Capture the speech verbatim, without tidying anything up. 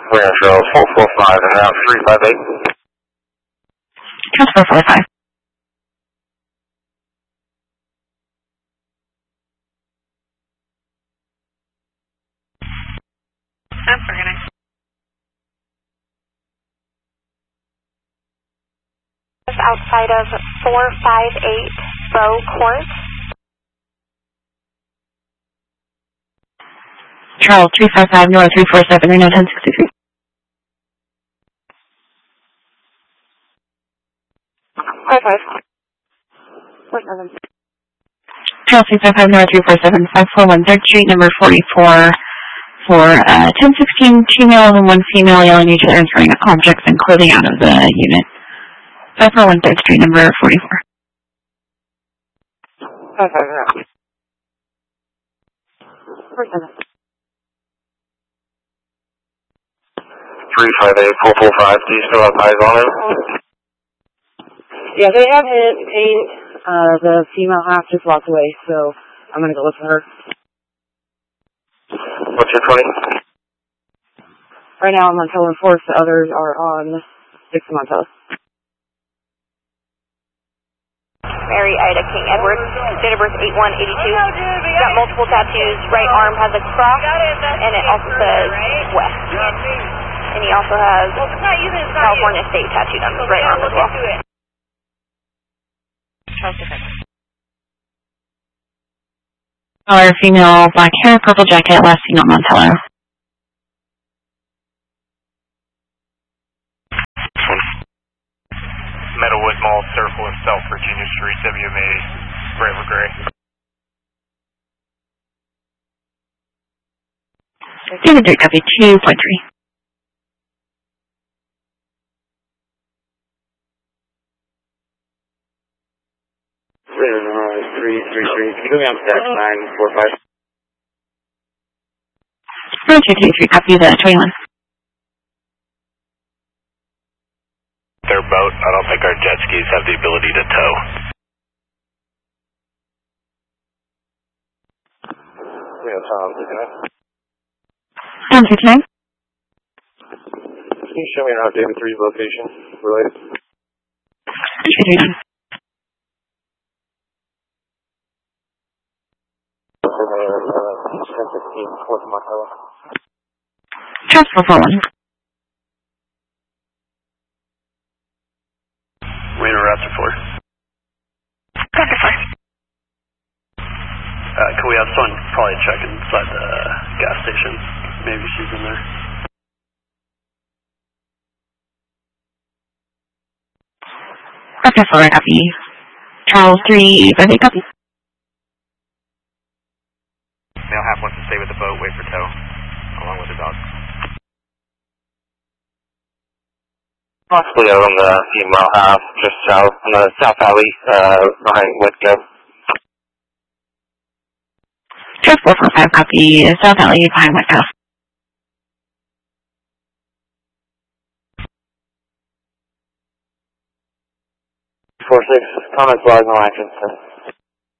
We're Trail four four five and now three five eight. Transfer four five. That's organized. Just outside of four five eight Bow Court. Charles three five five North three four seven Reno ten sixty-three. Five five. Four seven. Charles three five five North three four seven five four one third Street, number forty-four. For uh, ten sixteen, two male and one female yelling at each other and throwing objects and clothing out of the unit. five four one third Street, number forty-four. Five five zero. Four seven. three five eight four four five, do you still have eyes on it? Yeah, they have hit paint. Uh, the female half just walked away, so I'm going to go look for her. What's your twenty? Right now I'm on Montello and Force, the others are on six Montello. Mary Ida King Edward, date of birth eight one eighty-two. He's got multiple tattoos. Right arm has a cross, and it also says West. And he also has California State tattooed on his right arm as well. Charles Defense. Color, female, black hair, purple jacket, last seen on Montello. Meadowwood Mall, Circle of South Virginia Street, W M A, River Gray. David Dirt, copy two point three. three three three, can you go me on stack nine four five? nine two three three, copy the twenty-one. Their boat, I don't think our jet skis have the ability to tow. Yeah, Tom, isn't it? Tom fifty-nine. Can you show me around David three's location related? two three nine. ten sixteen, fourth Montello. Charles four four one. Reno Raptor four. Raptor four. Uh, can we have someone probably check inside the gas station? Maybe she's in there. Raptor four, copy. Charles three five eight, copy. Male half wants to stay with the boat, wait for tow, along with the dog. Possibly out on the female half, just south, on the south alley, uh, behind Whitco. Charles four four five, copy. South Alley, behind White House. four six, comments, log, no action, sir.